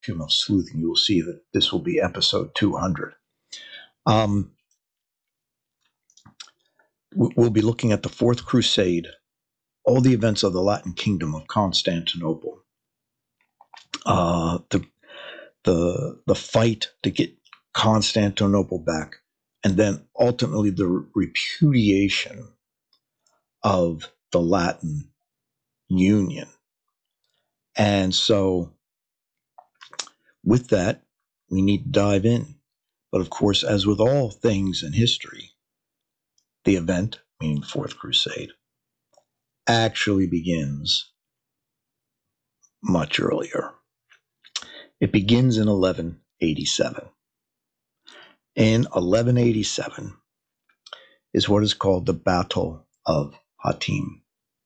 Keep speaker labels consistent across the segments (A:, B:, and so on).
A: too much sleuthing, you will see that this will be episode 200. We'll be looking at the Fourth Crusade, all the events of the Latin Kingdom of Constantinople, the fight to get Constantinople back, and then ultimately the repudiation of the Latin Union. And so, with that, we need to dive in. But of course, as with all things in history, the event, meaning the Fourth Crusade, actually begins much earlier. It begins in 1187. In 1187 is what is called the Battle of Hattin.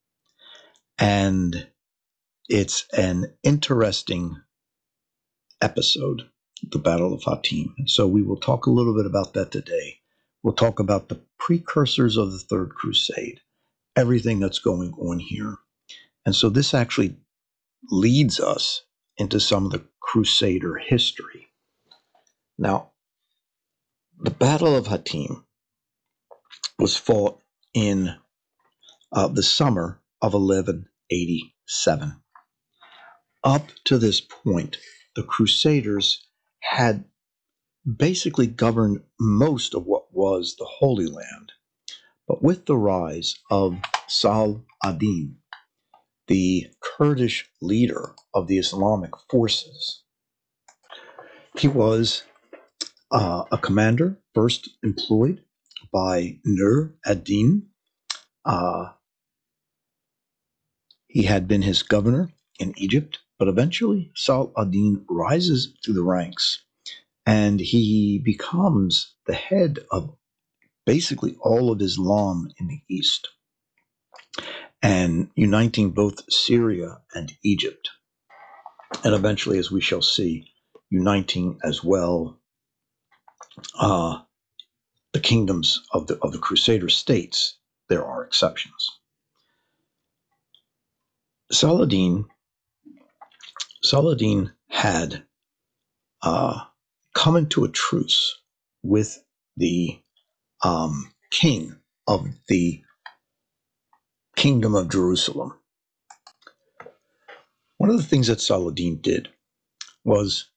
A: And it's an interesting episode, the Battle of Hattin. And so we will talk a little bit about that today. We'll talk about the precursors of the Third Crusade, everything that's going on here. And so this actually leads us into some of the Crusader history. Now, the Battle of Hattin was fought in the summer of 1187. Up to this point, the Crusaders had basically governed most of what was the Holy Land. But with the rise of Saladin, the Kurdish leader of the Islamic forces, he was a commander first employed by Nur ad-Din. He had been his governor in Egypt, but eventually Saladin rises through the ranks and he becomes the head of basically all of Islam in the East and uniting both Syria and Egypt. And eventually, as we shall see, uniting as well the kingdoms of the Crusader states. There are exceptions. Saladin had come into a truce with the king of the Kingdom of Jerusalem. One of the things that Saladin did was,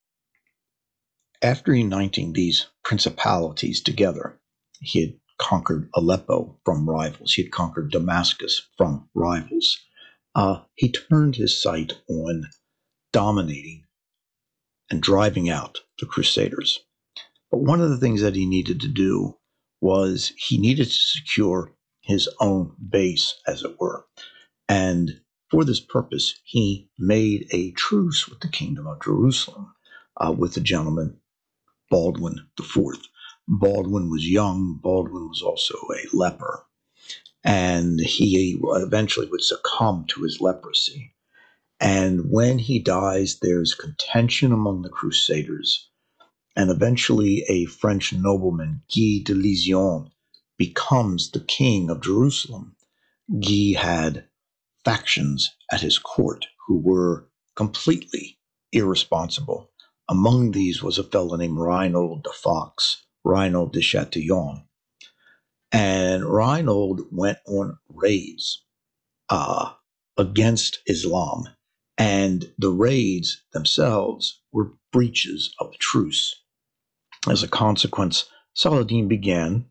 A: after uniting these principalities together, he had conquered Aleppo from rivals. He had conquered Damascus from rivals. He turned his sight on dominating and driving out the Crusaders. But one of the things that he needed to do was he needed to secure his own base, as it were. And for this purpose, he made a truce with the Kingdom of Jerusalem with a gentleman, Baldwin IV. Baldwin was young. Baldwin was also a leper. And he eventually would succumb to his leprosy. And when he dies, there's contention among the Crusaders. And eventually a French nobleman, Guy de Lision, becomes the king of Jerusalem. Guy had factions at his court who were completely irresponsible. Among these was a fellow named Reinald de Fox, Reinald de Chatillon. And Reinald went on raids against Islam. And the raids themselves were breaches of the truce. As a consequence, Saladin began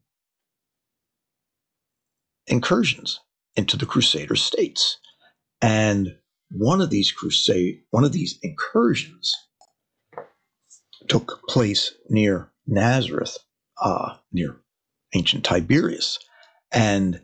A: incursions into the Crusader states. And one of these incursions took place near Nazareth, near ancient Tiberias, and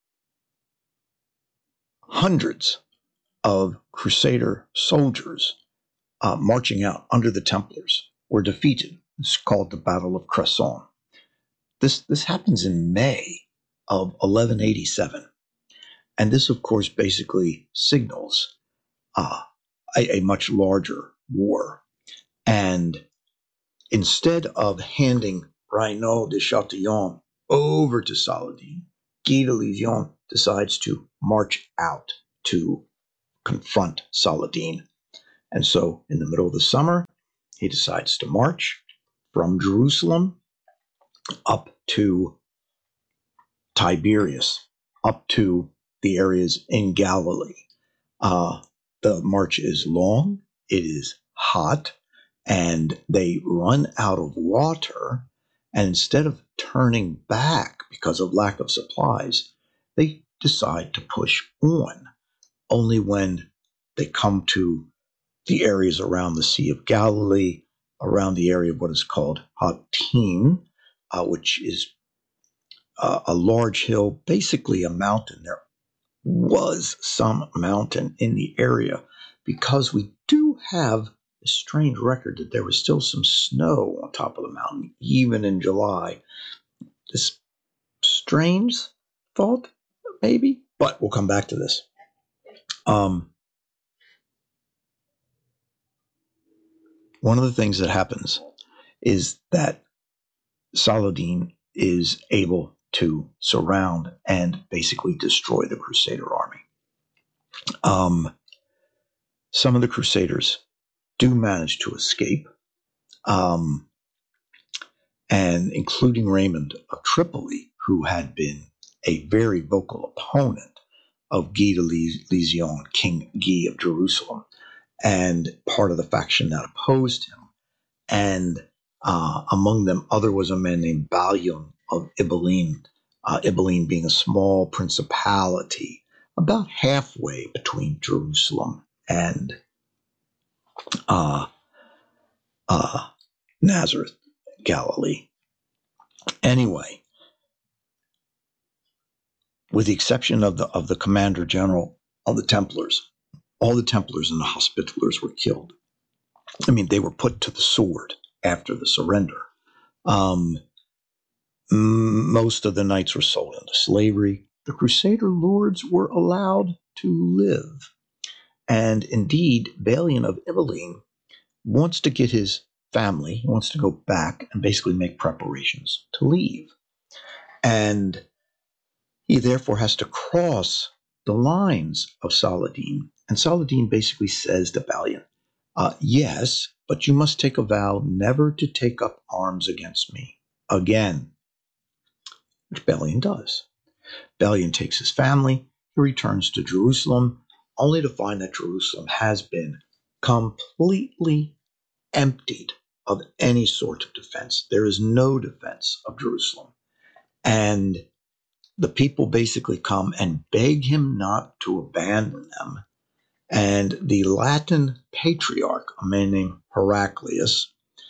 A: hundreds of Crusader soldiers marching out under the Templars were defeated. It's called the Battle of Cresson. This happens in May of 1187. And this, of course, basically signals a much larger war. And instead of handing Reinald de Chatillon over to Saladin, Guy de Lision decides to march out to confront Saladin. And so in the middle of the summer, he decides to march from Jerusalem up to Tiberias, up to the areas in Galilee. Uh, the march is long, it is hot, and they run out of water. And instead of turning back because of lack of supplies, they decide to push on. Only when they come to the areas around the Sea of Galilee, around the area of what is called Hatim, which is a large hill, basically a mountain. There was some mountain in the area because we do have a strange record that there was still some snow on top of the mountain, even in July. This strange thought, maybe, but we'll come back to this. One of the things that happens is that Saladin is able to surround and basically destroy the Crusader army. Some of the Crusaders do manage to escape, and including Raymond of Tripoli, who had been a very vocal opponent of Guy de Lision, King Guy of Jerusalem, and part of the faction that opposed him. And among them, other was a man named Balion of Ibelin, Ibelin being a small principality about halfway between Jerusalem and uh, Nazareth, Galilee. Anyway, with the exception of the commander general of the Templars, all the Templars and the Hospitallers were killed. I mean, they were put to the sword after the surrender. Most of the knights were sold into slavery. The Crusader lords were allowed to live. And indeed, Balian of Ibelin wants to get his family, he wants to go back and basically make preparations to leave. And he therefore has to cross the lines of Saladin. And Saladin basically says to Balian, yes, but you must take a vow never to take up arms against me again, which Balian does. Balian takes his family, he returns to Jerusalem, only to find that Jerusalem has been completely emptied of any sort of defense. There is no defense of Jerusalem. And the people basically come and beg him not to abandon them. And the Latin patriarch, a man named Heraclius,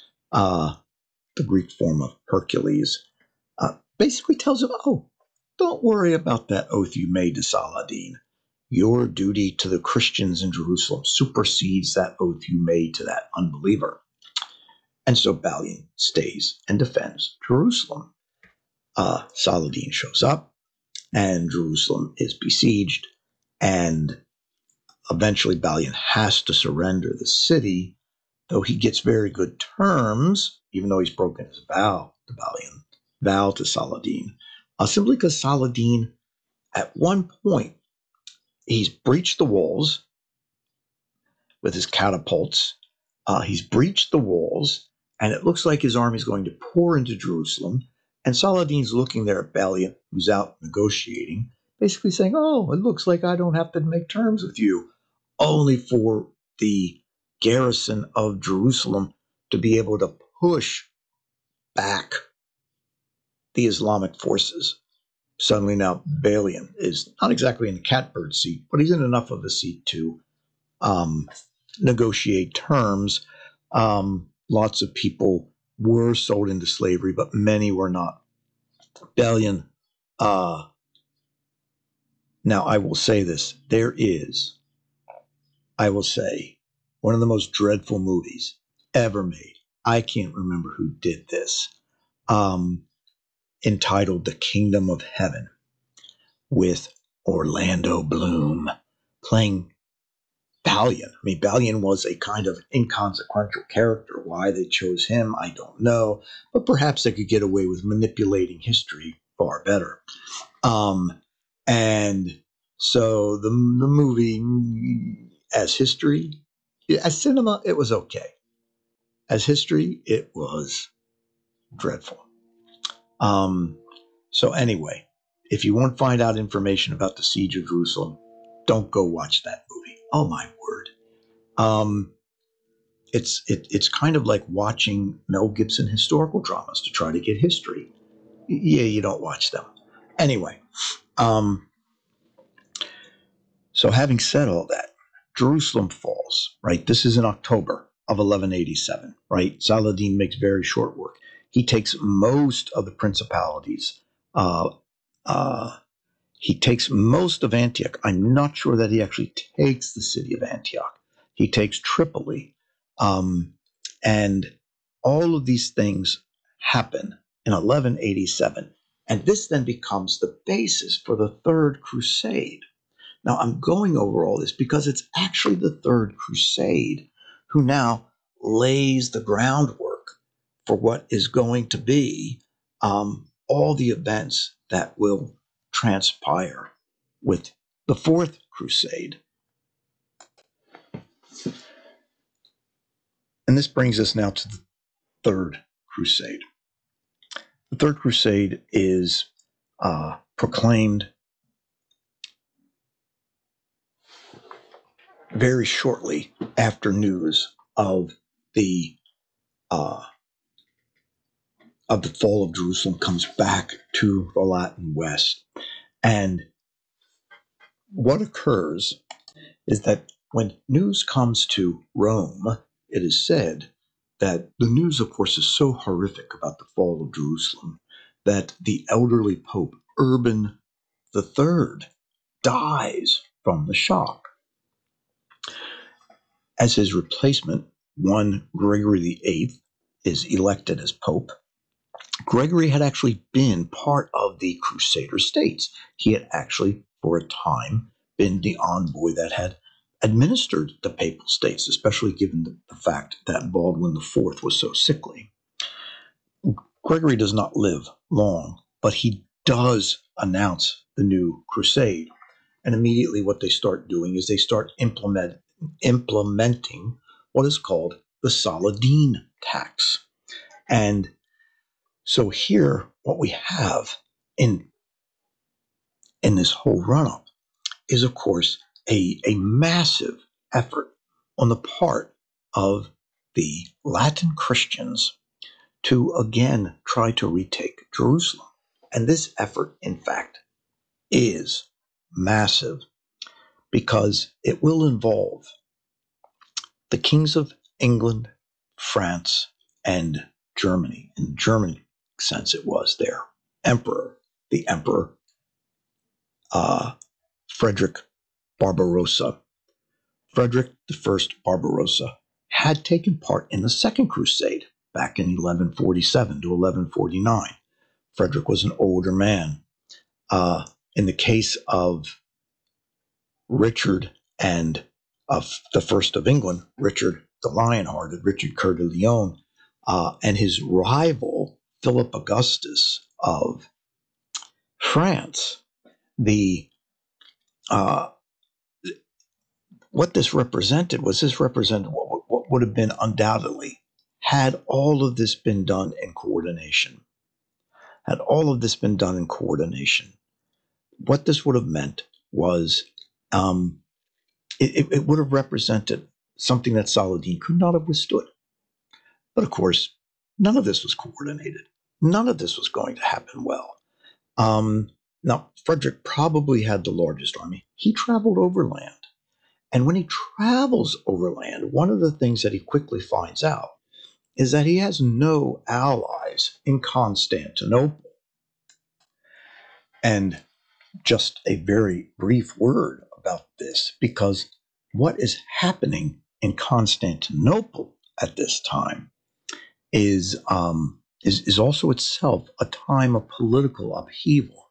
A: the Greek form of Hercules, basically tells him, oh, don't worry about that oath you made to Saladin. Your duty to the Christians in Jerusalem supersedes that oath you made to that unbeliever. And so Balian stays and defends Jerusalem. Saladin shows up, and Jerusalem is besieged, and eventually Balian has to surrender the city, though he gets very good terms, even though he's broken his vow to Balian, vow to Saladin, simply because Saladin, at one point, he's breached the walls with his catapults. He's breached the walls, and it looks like his army is going to pour into Jerusalem. And Saladin's looking there at Balian, who's out negotiating, basically saying, oh, it looks like I don't have to make terms with you, only for the garrison of Jerusalem to be able to push back the Islamic forces. Suddenly now Balian is not exactly in the catbird seat, but he's in enough of a seat to negotiate terms. Lots of people were sold into slavery, but many were not. Balian, now I will say this, there is, I will say, one of the most dreadful movies ever made. I can't remember who did this. Entitled The Kingdom of Heaven, with Orlando Bloom playing Balian. I mean, Balian was a kind of inconsequential character. Why they chose him, I don't know. But perhaps they could get away with manipulating history far better. And so the movie, as history, As cinema, it was okay. As history, it was dreadful. Um, so anyway, if you want to find out information about the siege of Jerusalem, don't go watch that movie. Oh my word! Um, it's kind of like watching Mel Gibson historical dramas to try to get history. Yeah, you don't watch them. Anyway, um, so having said all that, Jerusalem falls. Right, this is in October of 1187. Right, Saladin makes very short work. He takes most of the principalities. Uh, uh, he takes most of Antioch. I'm not sure that he actually takes the city of Antioch. He takes Tripoli. Um, and all of these things happen in 1187. And this then becomes the basis for the Third Crusade. Now, I'm going over all this because it's actually the Third Crusade who now lays the groundwork for what is going to be all the events that will transpire with the Fourth Crusade. And this brings us now to the Third Crusade. The Third Crusade is proclaimed very shortly after news the uh, of the fall of Jerusalem comes back to the Latin West. And what occurs is that when news comes to Rome, it is said that the news, of course, is so horrific about the fall of Jerusalem that the elderly Pope Urban III dies from the shock. As his replacement, one Gregory VIII is elected as Pope. Gregory had actually been part of the Crusader states. He had actually, for a time, been the envoy that had administered the papal states, especially given the fact that Baldwin IV was so sickly. Gregory does not live long, but he does announce the new crusade. And immediately what they start doing is they start implementing what is called the Saladin tax. And so here, what we have in this whole run-up is, of course, a massive effort on the part of the Latin Christians to again try to retake Jerusalem. And this effort, in fact, is massive because it will involve the kings of England, France, and Germany. In the German sense, it was their emperor, the Emperor uh, Frederick Barbarossa. Frederick I Barbarossa had taken part in the Second Crusade back in 1147 to 1149. Frederick was an older man. In the case of Richard and of the First of England, Richard the Lionhearted, Richard Coeur de Lion, and his rival Philip Augustus of France, the uh, what this represented was what would have been undoubtedly, had all of this been done in coordination, what this would have meant was um, it would have represented something that Saladin could not have withstood. But of course, none of this was coordinated. None of this was going to happen well. Now, Frederick probably had the largest army. He traveled overland. And when he travels overland, one of the things that he quickly finds out is that he has no allies in Constantinople. And just a very brief word about this, because what is happening in Constantinople at this time is also itself a time of political upheaval.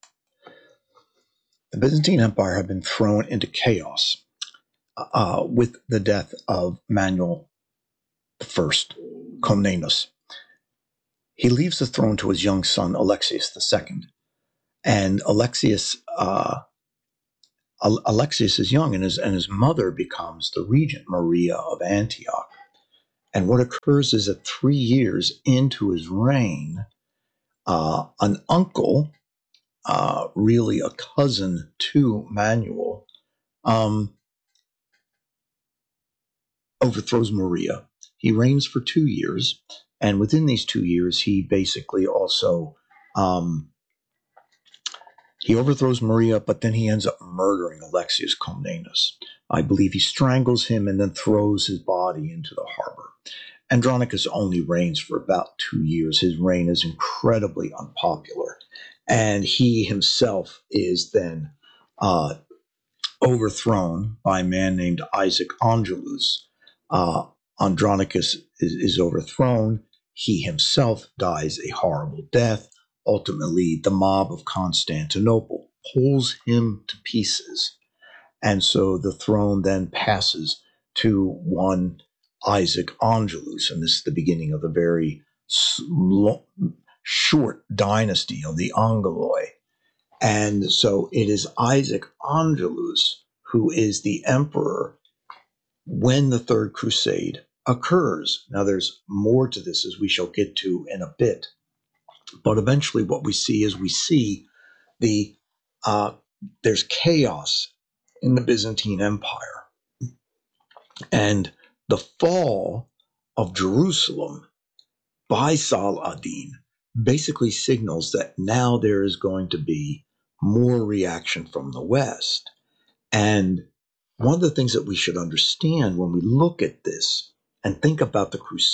A: The Byzantine Empire had been thrown into chaos with the death of Manuel I Comnenus. He leaves the throne to his young son Alexius II, and Alexius Alexius is young, and his mother becomes the regent, Maria of Antioch. And what occurs is that 3 years into his reign, an uncle, really a cousin to Manuel, um, overthrows Maria. He reigns for 2 years, and within these 2 years, he basically also um, he overthrows Maria, but then he ends up murdering Alexius Comnenus. I believe he strangles him and then throws his body into the harbor. Andronicus only reigns for about 2 years. His reign is incredibly unpopular, and he himself is then uh, overthrown by a man named Isaac Angelus. Uh, Andronicus is overthrown. He himself dies a horrible death. Ultimately, the mob of Constantinople pulls him to pieces. And so the throne then passes to one Isaac Angelus. And this is the beginning of the very short dynasty of the Angeloi. And so it is Isaac Angelus who is the emperor when the Third Crusade occurs. Now, there's more to this, as we shall get to in a bit. But eventually, what we see is the uh, there's chaos in the Byzantine Empire, and the fall of Jerusalem by Saladin basically signals that now there is going to be more reaction from the West. And one of the things that we should understand when we look at this and think about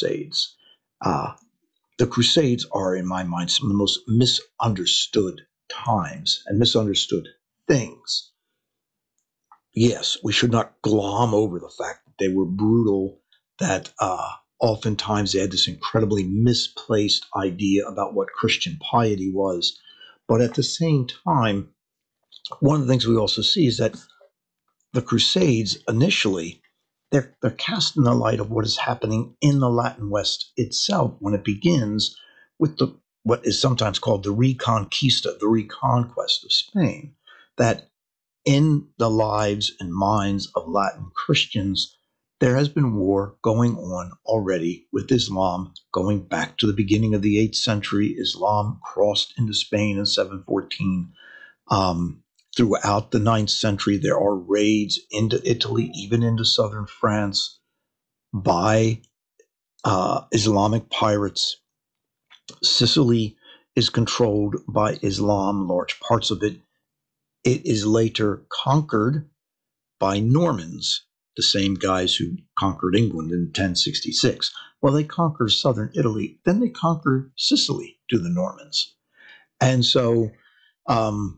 A: the Crusades are, in my mind, some of the most misunderstood times and misunderstood things. Yes, we should not glom over the fact that they were brutal, that oftentimes they had this incredibly misplaced idea about what Christian piety was. But at the same time, one of the things we also see is that the Crusades initially, they're cast in the light of what is happening in the Latin West itself when it begins with what is sometimes called the Reconquista, the reconquest of Spain. That in the lives and minds of Latin Christians, there has been war going on already with Islam going back to the beginning of the 8th century. Islam crossed into Spain in 714. Um, Throughout the 9th century, there are raids into Italy, even into southern France, by Islamic pirates. Sicily is controlled by Islam, large parts of it. It is later conquered by Normans, the same guys who conquered England in 1066. Well, they conquer southern Italy, then they conquer Sicily to the Normans. And so um,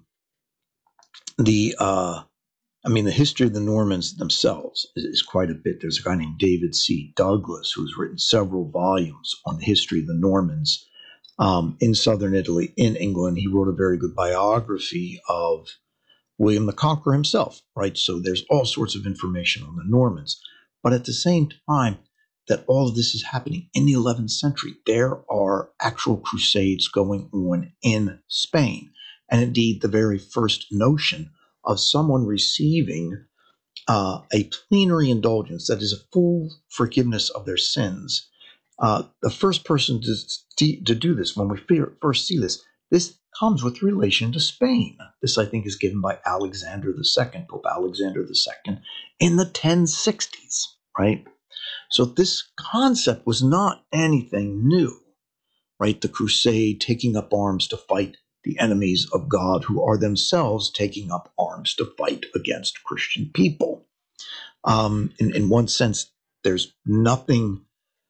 A: the history of the Normans themselves is quite a bit. There's a guy named David C. Douglas who's written several volumes on the history of the Normans in southern Italy, in England. He wrote a very good biography of William the Conqueror himself, right? So there's all sorts of information on the Normans. But at the same time that all of this is happening in the 11th century, there are actual crusades going on in Spain. And indeed, the very first notion of someone receiving a plenary indulgence, that is a full forgiveness of their sins. The first person to do this, when we first see this comes with relation to Spain. This, I think, is given by Alexander II, Pope Alexander II, in the 1060s, right? So this concept was not anything new, right? The crusade, taking up arms to fight the enemies of God, who are themselves taking up arms to fight against Christian people. In one sense, there's nothing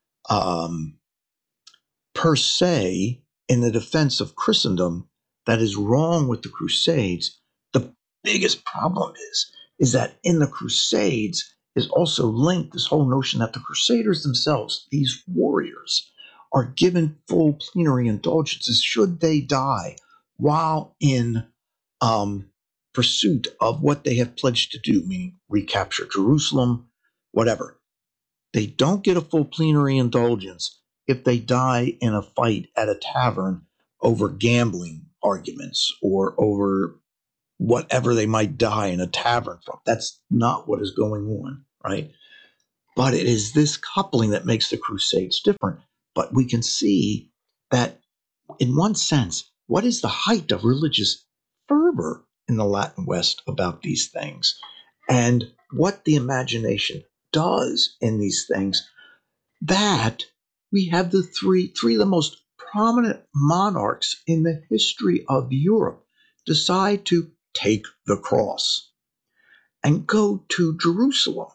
A: per se in the defense of Christendom that is wrong with the Crusades. The biggest problem is that in the Crusades is also linked this whole notion that the Crusaders themselves, these warriors, are given full plenary indulgences should they die while in pursuit of what they have pledged to do, meaning recapture Jerusalem, whatever. They don't get a full plenary indulgence if they die in a fight at a tavern over gambling arguments or over whatever they might die in a tavern from. That's not what is going on, right? But it is this coupling that makes the Crusades different. But we can see that, in one sense, what is the height of religious fervor in the Latin West about these things? And what the imagination does in these things, that we have the three of the most prominent monarchs in the history of Europe decide to take the cross and go to Jerusalem.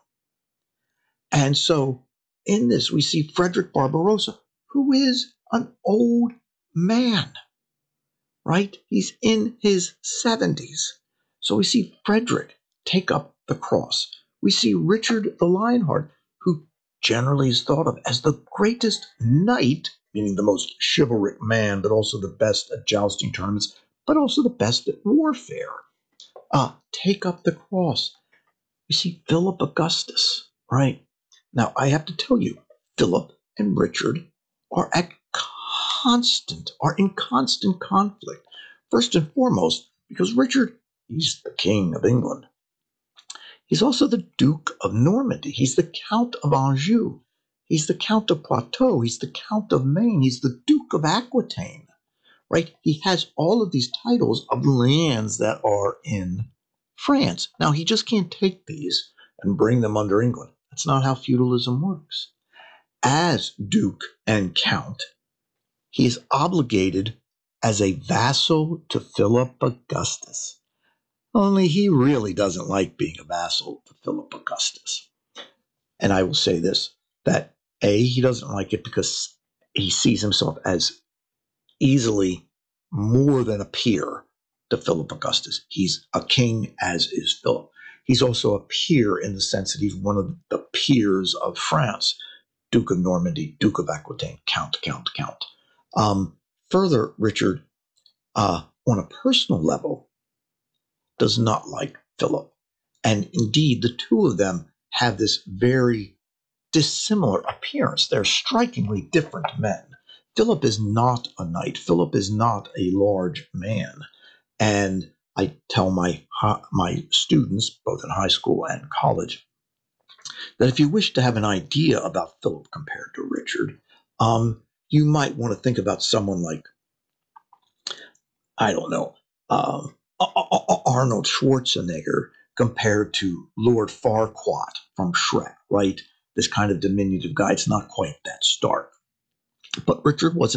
A: And so in this, we see Frederick Barbarossa, who is an old man, right? He's in his 70s. So we see Frederick take up the cross. We see Richard the Lionheart, who generally is thought of as the greatest knight, meaning the most chivalric man, but also the best at jousting tournaments, but also the best at warfare. Take up the cross. We see Philip Augustus, right? Now, I have to tell you, Philip and Richard are are in constant conflict. First and foremost, because Richard, he's the king of England. He's also the Duke of Normandy. He's the Count of Anjou. He's the Count of Poitou. He's the Count of Maine. He's the Duke of Aquitaine, right? He has all of these titles of lands that are in France. Now, he just can't take these and bring them under England. That's not how feudalism works. As Duke and Count, he is obligated as a vassal to Philip Augustus. Only he really doesn't like being a vassal to Philip Augustus. And I will say this, that A, he doesn't like it because he sees himself as easily more than a peer to Philip Augustus. He's a king, as is Philip. He's also a peer in the sense that he's one of the peers of France. Duke of Normandy, Duke of Aquitaine, Count. Further, Richard, on a personal level, does not like Philip. And indeed, the two of them have this very dissimilar appearance. They're strikingly different men. Philip is not a knight. Philip is not a large man. And I tell my students, both in high school and college, that if you wish to have an idea about Philip compared to Richard, you might want to think about someone like, I don't know, Arnold Schwarzenegger compared to Lord Farquaad from Shrek, right? This kind of diminutive guy. It's not quite that stark. But Richard was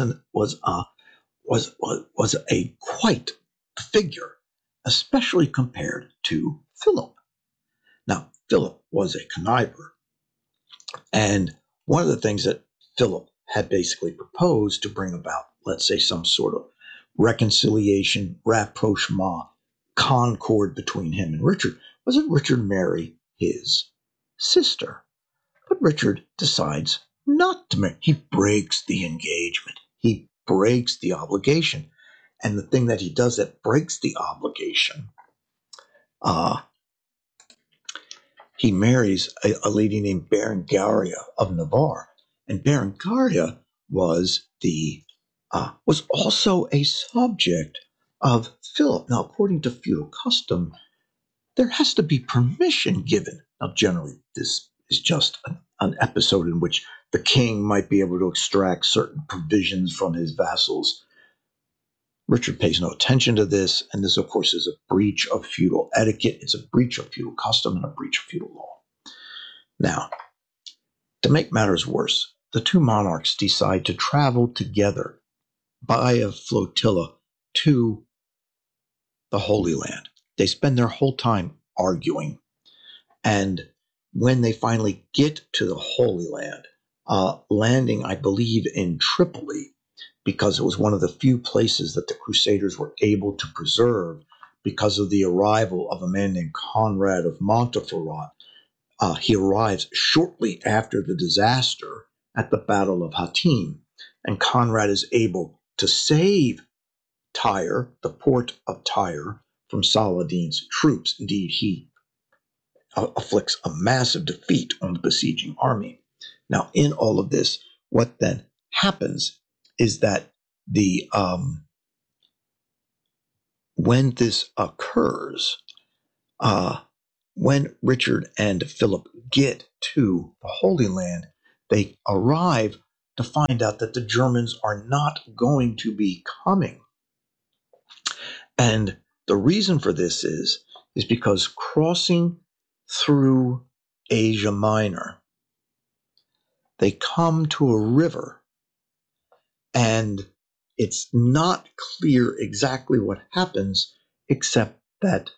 A: a quite figure, especially compared to Philip. Now, Philip was a conniver, and one of the things that Philip had basically proposed to bring about, let's say, some sort of reconciliation, rapprochement, concord between him and Richard, was that Richard marry his sister. But Richard decides not to marry. He breaks the engagement. He breaks the obligation. And the thing that he does that breaks the obligation, uh, he marries a lady named Berengaria of Navarre. And Berengaria was also a subject of Philip. Now, according to feudal custom, there has to be permission given. Now, generally, this is just an episode in which the king might be able to extract certain provisions from his vassals. Richard pays no attention to this, and this, of course, is a breach of feudal etiquette. It's a breach of feudal custom and a breach of feudal law. Now, to make matters worse, the two monarchs decide to travel together by a flotilla to the Holy Land. They spend their whole time arguing. And when they finally get to the Holy Land, landing, I believe, in Tripoli, because it was one of the few places that the Crusaders were able to preserve because of the arrival of a man named Conrad of Montferrat. He arrives shortly after the disaster at the Battle of Hattin, and Conrad is able to save Tyre, the port of Tyre, from Saladin's troops. Indeed, he afflicts a massive defeat on the besieging army. Now, in all of this, what then happens is that when this occurs, when Richard and Philip get to the Holy Land, they arrive to find out that the Germans are not going to be coming. And the reason for this is because crossing through Asia Minor, they come to a river, and it's not clear exactly what happens, except that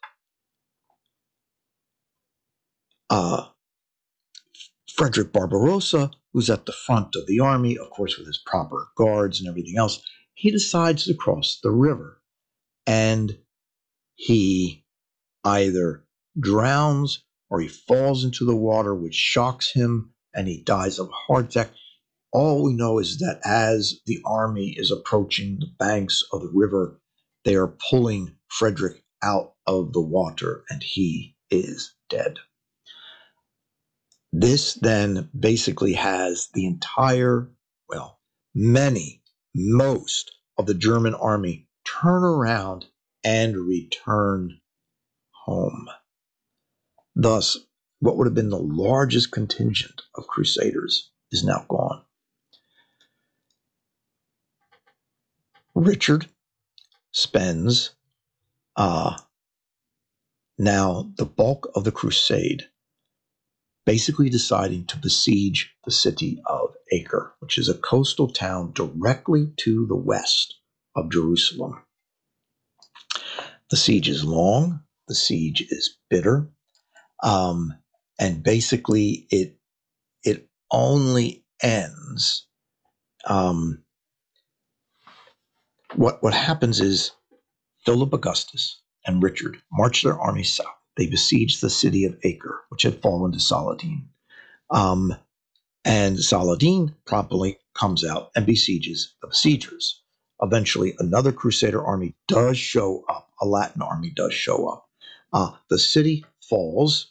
A: Frederick Barbarossa, who's at the front of the army, of course, with his proper guards and everything else, he decides to cross the river. And he either drowns or he falls into the water, which shocks him, and he dies of a heart attack. All we know is that as the army is approaching the banks of the river, they are pulling Frederick out of the water, and he is dead. This then basically has the entire, well, most of the German army turn around and return home. Thus, what would have been the largest contingent of crusaders is now gone. Richard spends now the bulk of the crusade basically deciding to besiege the city of Acre, which is a coastal town directly to the west of Jerusalem. The siege is long, the siege is bitter, and basically it only ends. What happens is Philip Augustus and Richard march their armies south. They besiege the city of Acre, which had fallen to Saladin. And Saladin promptly comes out and besieges the besiegers. Eventually, another Crusader army does show up. A Latin army does show up. The city falls.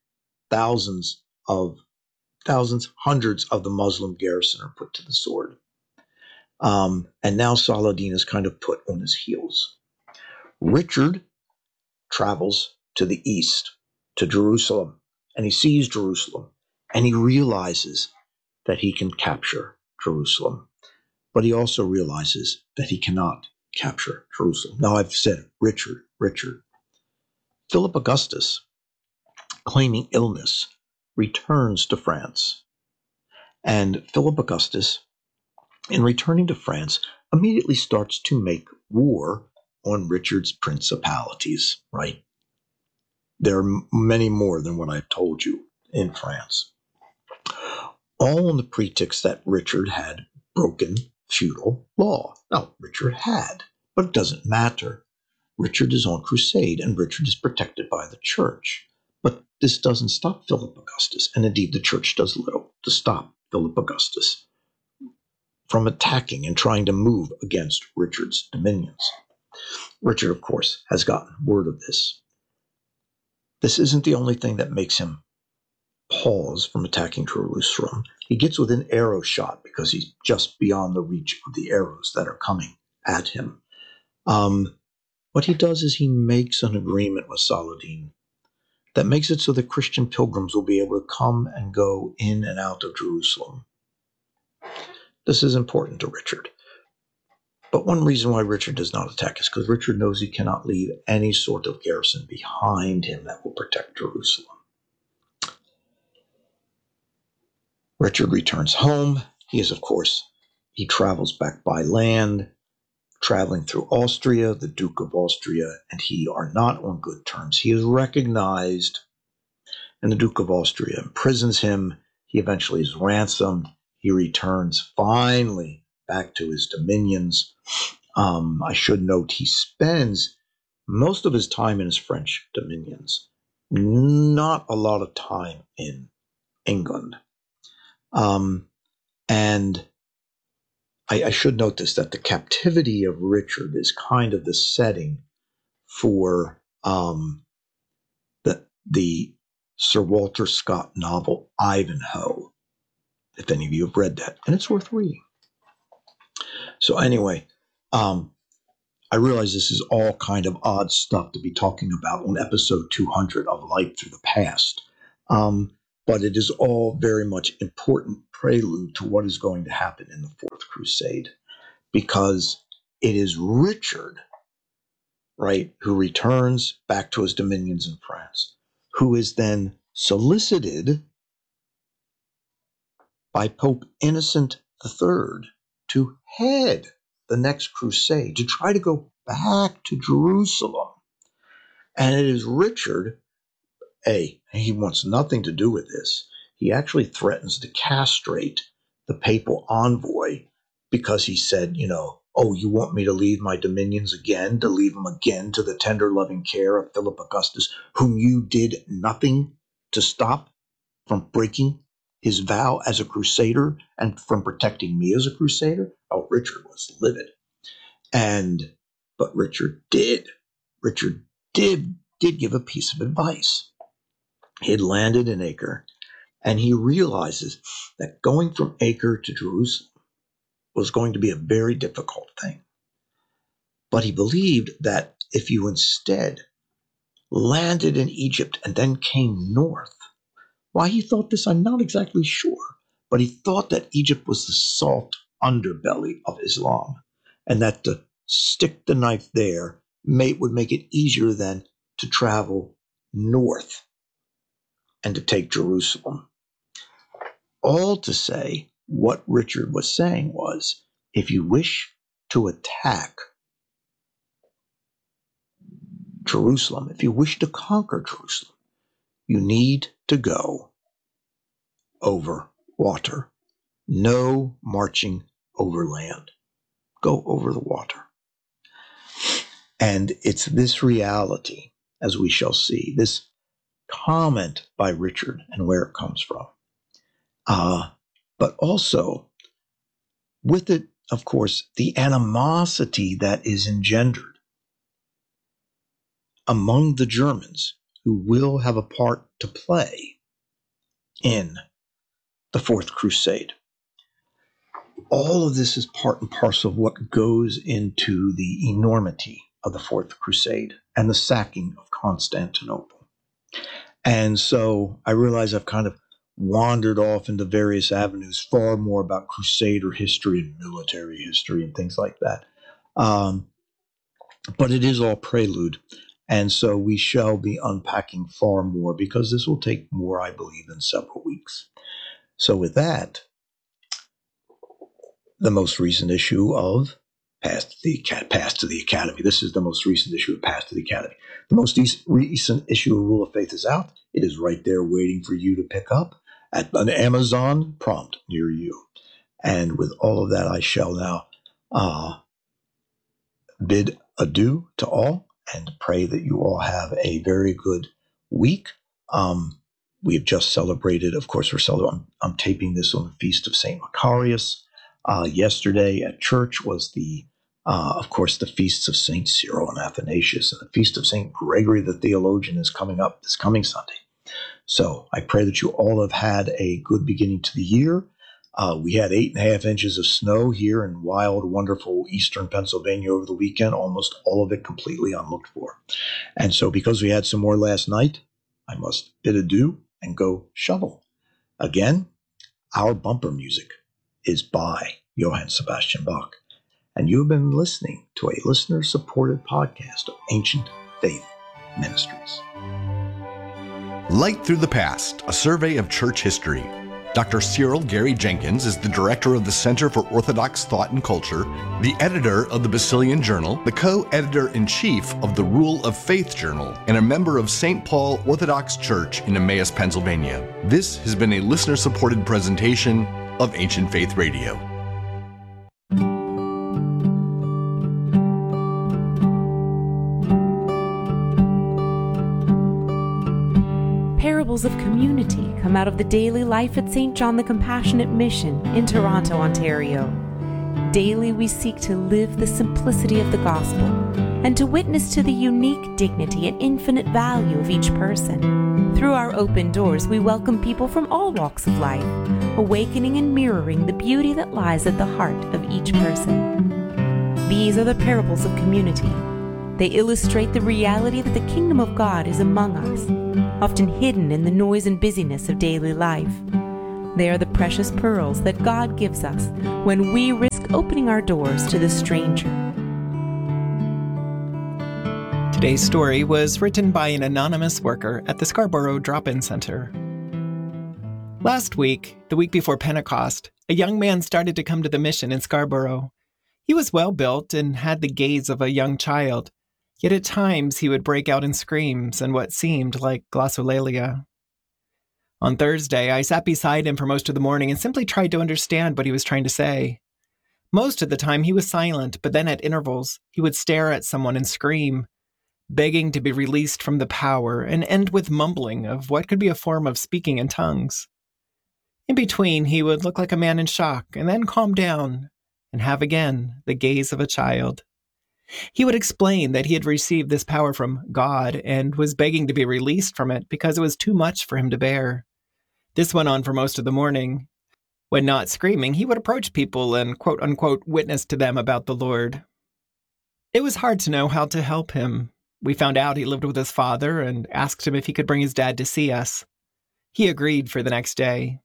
A: Hundreds of the Muslim garrison are put to the sword. And now Saladin is kind of put on his heels. Richard travels to the east, to Jerusalem, and he sees Jerusalem, and he realizes that he can capture Jerusalem. But he also realizes that he cannot capture Jerusalem. Now, I've said Richard. Philip Augustus, claiming illness, returns to France. And Philip Augustus, in returning to France, immediately starts to make war on Richard's principalities, right? There are many more than what I've told you in France. All on the pretext that Richard had broken feudal law. Now, Richard had, but it doesn't matter. Richard is on crusade, and Richard is protected by the church. But this doesn't stop Philip Augustus, and indeed the church does little to stop Philip Augustus from attacking and trying to move against Richard's dominions. Richard, of course, has gotten word of this. This isn't the only thing that makes him pause from attacking Jerusalem. He gets within arrow shot because he's just beyond the reach of the arrows that are coming at him. What he does is he makes an agreement with Saladin that makes it so that Christian pilgrims will be able to come and go in and out of Jerusalem. This is important to Richard. But one reason why Richard does not attack is because Richard knows he cannot leave any sort of garrison behind him that will protect Jerusalem. Richard returns home. He travels back by land, traveling through Austria. The Duke of Austria and he are not on good terms. He is recognized, and the Duke of Austria imprisons him. He eventually is ransomed. He returns finally back to his dominions. I should note he spends most of his time in his French dominions, not a lot of time in England. And I should note this, that the captivity of Richard is kind of the setting for the Sir Walter Scott novel Ivanhoe, if any of you have read that, and it's worth reading. So anyway, I realize this is all kind of odd stuff to be talking about on episode 200 of Light Through the Past. But it is all very much important prelude to what is going to happen in the Fourth Crusade, because it is Richard, right, who returns back to his dominions in France, who is then solicited by Pope Innocent III to head the next crusade, to try to go back to Jerusalem. And it is Richard, he wants nothing to do with this. He actually threatens to castrate the papal envoy because he said, oh, you want me to leave my dominions again, to leave them again to the tender loving care of Philip Augustus, whom you did nothing to stop from breaking his vow as a crusader and from protecting me as a crusader? Oh, Richard was livid. But Richard did give a piece of advice. He had landed in Acre, and he realizes that going from Acre to Jerusalem was going to be a very difficult thing. But he believed that if you instead landed in Egypt and then came north, why he thought this, I'm not exactly sure, but he thought that Egypt was the salt underbelly of Islam, and that to stick the knife there would make it easier then to travel north and to take Jerusalem. All to say, what Richard was saying was, if you wish to attack Jerusalem, if you wish to conquer Jerusalem, you need to go over water. No marching over land. Go over the water. And it's this reality, as we shall see, this comment by Richard and where it comes from. But also, with it, of course, the animosity that is engendered among the Germans who will have a part to play in the Fourth Crusade. All of this is part and parcel of what goes into the enormity of the Fourth Crusade and the sacking of Constantinople. And so I realize I've kind of wandered off into various avenues, far more about Crusader history and military history and things like that. But it is all prelude. And so we shall be unpacking far more, because this will take more, I believe, than several weeks. So with that, the most recent issue of Path to the Academy. This is the most recent issue of Path to the Academy. The most recent issue of Rule of Faith is out. It is right there waiting for you to pick up at an Amazon prompt near you. And with all of that, I shall now bid adieu to all and pray that you all have a very good week. We have just celebrated, of course, I'm taping this on the Feast of St. Macarius. Yesterday at church was of course, the feasts of St. Cyril and Athanasius, and the Feast of St. Gregory the Theologian is coming up this coming Sunday. So I pray that you all have had a good beginning to the year. We had 8.5 inches of snow here in wild, wonderful eastern Pennsylvania over the weekend, almost all of it completely unlooked for. And so because we had some more last night, I must bid adieu and go shovel. Again, our bumper music is by Johann Sebastian Bach. And you have been listening to a listener-supported podcast of Ancient Faith Ministries.
B: Light Through the Past, a survey of church history. Dr. Cyril Gary Jenkins is the director of the Center for Orthodox Thought and Culture, the editor of the Basilian Journal, the co-editor-in-chief of the Rule of Faith Journal, and a member of St. Paul Orthodox Church in Emmaus, Pennsylvania. This has been a listener-supported presentation of Ancient Faith Radio.
C: Parables of community come out of the daily life at St. John the Compassionate Mission in Toronto, Ontario. Daily we seek to live the simplicity of the gospel and to witness to the unique dignity and infinite value of each person. Through our open doors, we welcome people from all walks of life, awakening and mirroring the beauty that lies at the heart of each person. These are the parables of community. They illustrate the reality that the kingdom of God is among us, often hidden in the noise and busyness of daily life. They are the precious pearls that God gives us when we risk opening our doors to the stranger.
D: Today's story was written by an anonymous worker at the Scarborough Drop-In Center. Last week, the week before Pentecost, a young man started to come to the mission in Scarborough. He was well-built and had the gaze of a young child, yet at times he would break out in screams and what seemed like glossolalia. On Thursday, I sat beside him for most of the morning and simply tried to understand what he was trying to say. Most of the time he was silent, but then at intervals, he would stare at someone and scream, begging to be released from the power, and end with mumbling of what could be a form of speaking in tongues. In between, he would look like a man in shock, and then calm down and have again the gaze of a child. He would explain that he had received this power from God and was begging to be released from it because it was too much for him to bear. This went on for most of the morning. When not screaming, he would approach people and quote-unquote witness to them about the Lord. It was hard to know how to help him. We found out he lived with his father and asked him if he could bring his dad to see us. He agreed for the next day.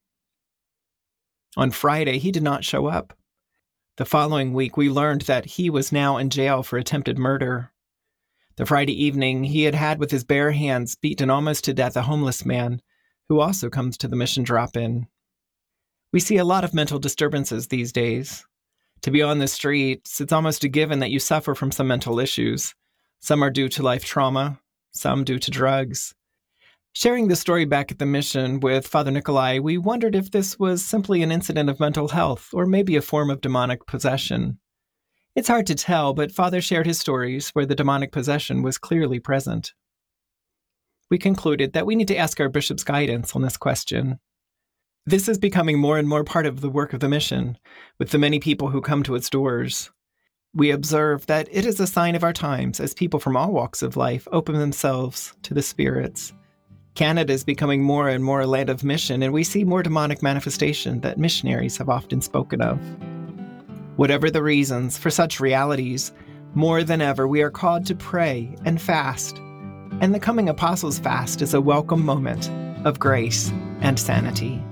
D: On Friday, he did not show up. The following week, we learned that he was now in jail for attempted murder. The Friday evening, he had with his bare hands beaten almost to death a homeless man who also comes to the mission drop-in. We see a lot of mental disturbances these days. To be on the streets, it's almost a given that you suffer from some mental issues. Some are due to life trauma, some due to drugs. Sharing the story back at the mission with Father Nikolai, we wondered if this was simply an incident of mental health or maybe a form of demonic possession. It's hard to tell, but Father shared his stories where the demonic possession was clearly present. We concluded that we need to ask our bishop's guidance on this question. This is becoming more and more part of the work of the mission, with the many people who come to its doors. We observe that it is a sign of our times as people from all walks of life open themselves to the spirits. Canada is becoming more and more a land of mission, and we see more demonic manifestation that missionaries have often spoken of. Whatever the reasons for such realities, more than ever we are called to pray and fast, and the coming Apostles' Fast is a welcome moment of grace and sanity.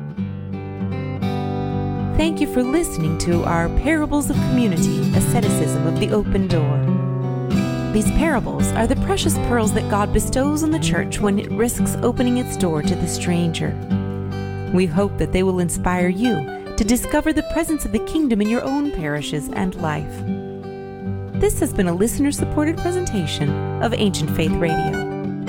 C: Thank you for listening to our Parables of Community, Asceticism of the Open Door. These parables are the precious pearls that God bestows on the church when it risks opening its door to the stranger. We hope that they will inspire you to discover the presence of the kingdom in your own parishes and life. This has been a listener-supported presentation of Ancient Faith Radio.